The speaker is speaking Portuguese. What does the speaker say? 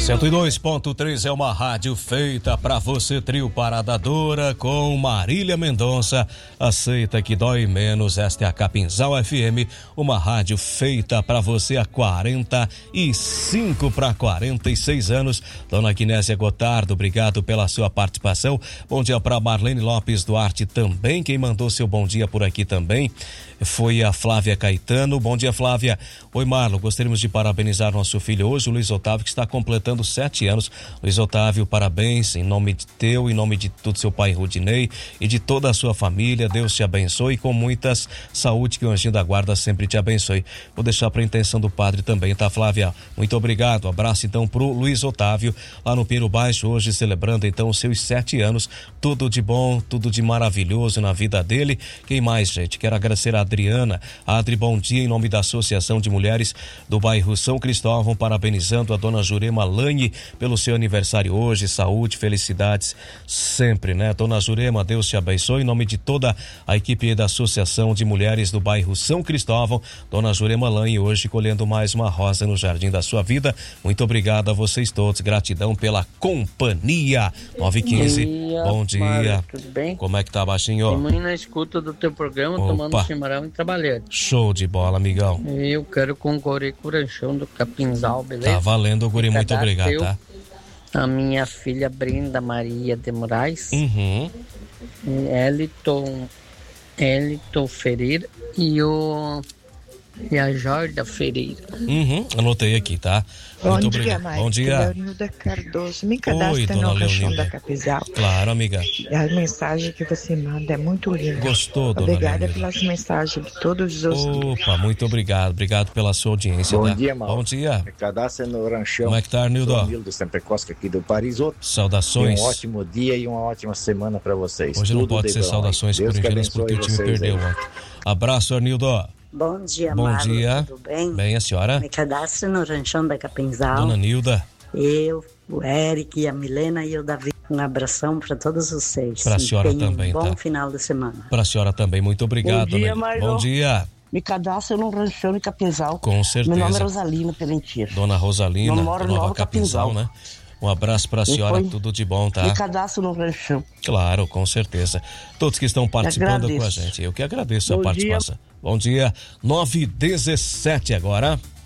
102.3 é uma rádio feita pra você, trio Parada Dura com Marília Mendonça. Aceita que dói menos. Esta é a Capinzal FM, uma rádio feita pra você há 45 para 46 anos. Dona Guinésia Gotardo, obrigado pela sua participação. Bom dia pra Marlene Lopes Duarte também. Quem mandou seu bom dia por aqui também foi a Flávia Caetano. Bom dia, Flávia. Oi, Marlon, gostaríamos de parabenizar nosso filho hoje, o Luiz Otávio, que está completando 7 anos. Luiz Otávio, parabéns em nome de teu, em nome de todo seu pai Rudinei e de toda a sua família. Deus te abençoe com muitas saúde, que o anjinho da guarda sempre te abençoe. Vou deixar para a intenção do padre também, tá, Flávia? Muito obrigado. Abraço então pro Luiz Otávio lá no Piro Baixo, hoje celebrando então os seus 7 anos. Tudo de bom, tudo de maravilhoso na vida dele. Quem mais, gente? Quero agradecer a Adriana. Adri, bom dia em nome da Associação de Mulheres do bairro São Cristóvão, parabenizando a dona Jurema Lane pelo seu aniversário hoje. Saúde, felicidades sempre, né? Dona Jurema, Deus te abençoe em nome de toda a equipe da Associação de Mulheres do bairro São Cristóvão. Dona Jurema Lane hoje colhendo mais uma rosa no jardim da sua vida. Muito obrigado a vocês todos, gratidão pela companhia. 9h15, bom dia. Mário, tudo bem? Como é que tá, baixinho? Muito na escuta do teu programa, tomando chimarrão e trabalhando. Show de bola, amigão. Eu quero concorrer com o ranchão do Capinzal, beleza? Tá valendo, guri, muito obrigado, tá? A minha filha Brenda Maria de Moraes, Elton Ferreira e a Jorda Ferreira. Anotei aqui, tá? Muito obrigado. Bom dia. Leonilda Cardoso, me cadastra no ranchão da Capinzal. Claro, amiga. A mensagem que você manda é muito linda. Gostou, dona Obrigada Leonilda? pelas mensagens de todos os dias. Opa, muito obrigado. Obrigado pela sua audiência. Bom tá? dia, Mauro. Bom dia. Me cadastra no ranchão. Como é que tá, Arnildo? Arnildo Sempre Costa aqui do Parisoto. Saudações. Um ótimo dia e uma ótima semana pra vocês. Hoje tudo não pode ser saudações por ingerência porque o time perdeu ontem. Abraço, Arnildo. Bom dia, Bom Marlon, dia. tudo bem? Bem, a senhora? Me cadastro no ranchão da Capinzal. Dona Nilda. Eu, o Eric, a Milena e o Davi. Um abração para todos vocês. Pra senhora Tenham também, um bom tá? final de semana. Pra senhora também, muito obrigado. Bom dia, Dona... Marlon. Bom dia. Me cadastro no ranchão de Capinzal. Com certeza. Meu nome é Rosalina Pelentier. Dona Rosalina, Eu moro do Nova Nova Capinzal, né? Um abraço pra senhora, tudo de bom, tá? Me cadastro no ranchão. Claro, com certeza. Todos que estão participando com a gente. Eu que agradeço a participação. Bom dia, 9h17 agora.